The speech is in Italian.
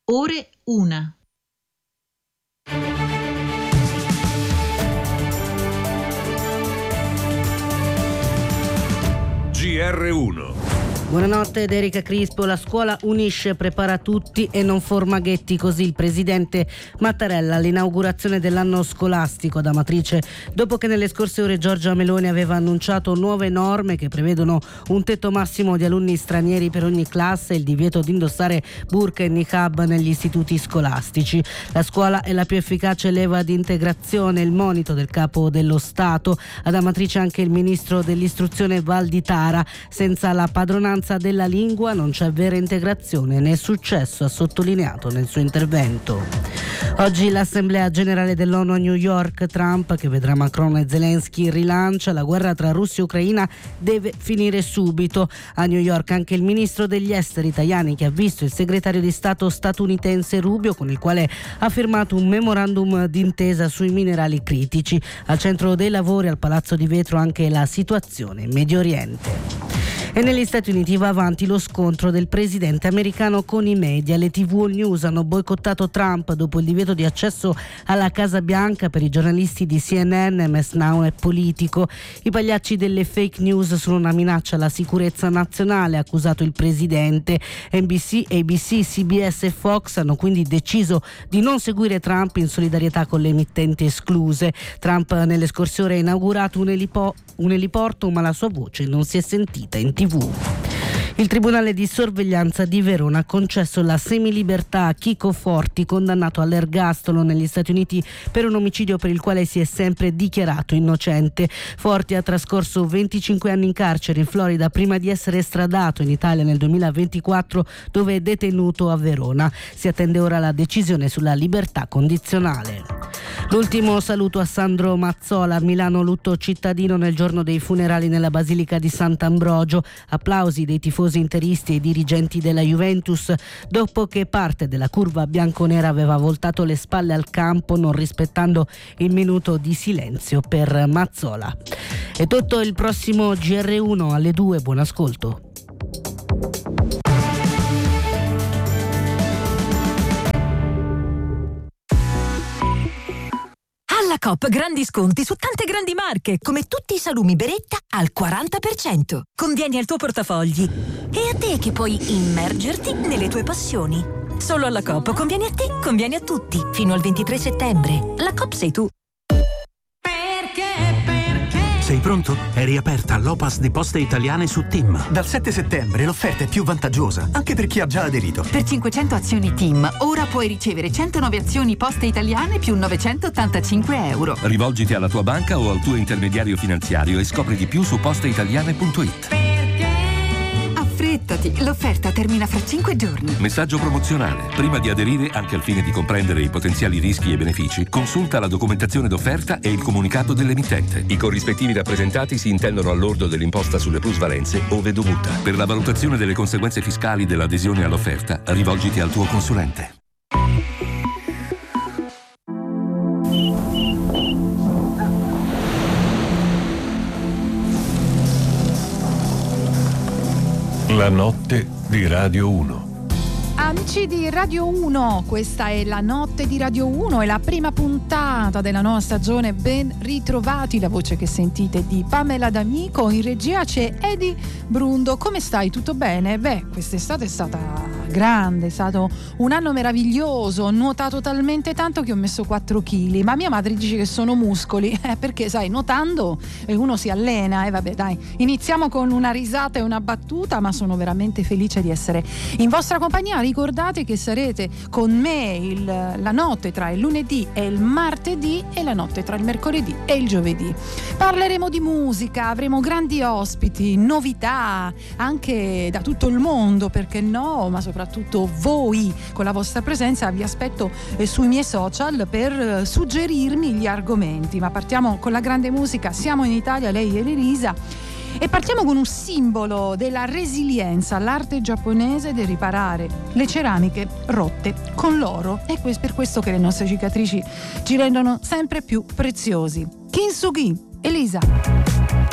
ore 1. GR1. Buonanotte ed Erika Crispo. La scuola unisce, prepara tutti e non forma ghetti, così il presidente Mattarella all'inaugurazione dell'anno scolastico ad Amatrice, dopo che nelle scorse ore Giorgia Meloni aveva annunciato nuove norme che prevedono un tetto massimo di alunni stranieri per ogni classe e il divieto di indossare burqa e niqab negli istituti scolastici. La scuola è la più efficace leva di integrazione, il monito del capo dello Stato. Ad Amatrice anche il ministro dell'istruzione Valditara: senza la padronanza della lingua non c'è vera integrazione né successo, ha sottolineato nel suo intervento. Oggi l'Assemblea Generale dell'ONU a New York. Trump, che vedrà Macron e Zelensky, rilancia: la guerra tra Russia e Ucraina deve finire subito. A New York anche il ministro degli esteri Tajani, che ha visto il segretario di Stato statunitense Rubio, con il quale ha firmato un memorandum d'intesa sui minerali critici. Al centro dei lavori al Palazzo di Vetro anche la situazione in Medio Oriente. E negli Stati Uniti va avanti lo scontro del presidente americano con i media. Le TV All News hanno boicottato Trump dopo il divieto di accesso alla Casa Bianca per i giornalisti di CNN, MS Now e Politico. I pagliacci delle fake news sono una minaccia alla sicurezza nazionale, ha accusato il presidente. NBC, ABC, CBS e Fox hanno quindi deciso di non seguire Trump in solidarietà con le emittenti escluse. Trump nelle scorse ore ha inaugurato un eliporto, ma la sua voce non si è sentita in TV. Il Tribunale di sorveglianza di Verona ha concesso la semilibertà a Chico Forti, condannato all'ergastolo negli Stati Uniti per un omicidio per il quale si è sempre dichiarato innocente. Forti ha trascorso 25 anni in carcere in Florida prima di essere estradato in Italia nel 2024, dove è detenuto a Verona. Si attende ora la decisione sulla libertà condizionale. L'ultimo saluto a Sandro Mazzola. A Milano lutto cittadino nel giorno dei funerali nella Basilica di Sant'Ambrogio. Applausi dei tifosi interisti e dirigenti della Juventus dopo che parte della curva bianconera aveva voltato le spalle al campo, non rispettando il minuto di silenzio per Mazzola. È tutto. Il prossimo GR1 alle 2. Buon ascolto. Alla Coop grandi sconti su tante grandi marche, come tutti i salumi Beretta al 40%. Convieni al tuo portafogli e a te che puoi immergerti nelle tue passioni. Solo alla Coop convieni a te, convieni a tutti. Fino al 23 settembre. La Coop sei tu. Sei pronto? È riaperta l'Opas di Poste Italiane su TIM. Dal 7 settembre l'offerta è più vantaggiosa, anche per chi ha già aderito. Per 500 azioni TIM, ora puoi ricevere 109 azioni Poste Italiane più 985 euro. Rivolgiti alla tua banca o al tuo intermediario finanziario e scopri di più su posteitaliane.it. Affrettati, l'offerta termina fra 5 giorni. Messaggio promozionale. Prima di aderire, anche al fine di comprendere i potenziali rischi e benefici, consulta la documentazione d'offerta e il comunicato dell'emittente. I corrispettivi rappresentati si intendono al lordo dell'imposta sulle plusvalenze, ove dovuta. Per la valutazione delle conseguenze fiscali dell'adesione all'offerta, rivolgiti al tuo consulente. La notte di Radio 1. Amici di Radio 1, questa è la notte di Radio 1, è la prima puntata della nuova stagione. Ben ritrovati, la voce che sentite di Pamela D'Amico, in regia c'è Edi Brundo. Come stai? Tutto bene? Beh, quest'estate è stata grande, è stato un anno meraviglioso, ho nuotato talmente tanto che ho messo 4 kg, ma mia madre dice che sono muscoli, perché sai, nuotando uno si allena. E vabbè, dai, iniziamo con una risata e una battuta, ma sono veramente felice di essere in vostra compagnia. Ricordate che sarete con me la notte tra il lunedì e il martedì e la notte tra il mercoledì e il giovedì. Parleremo di musica, avremo grandi ospiti, novità anche da tutto il mondo, perché no, ma soprattutto voi con la vostra presenza. Vi aspetto sui miei social per suggerirmi gli argomenti. Ma partiamo con la grande musica. Siamo in Italia, lei è Elisa. E partiamo con un simbolo della resilienza, l'arte giapponese del riparare le ceramiche rotte con l'oro. E per questo che le nostre cicatrici ci rendono sempre più preziosi. Kintsugi, Elisa.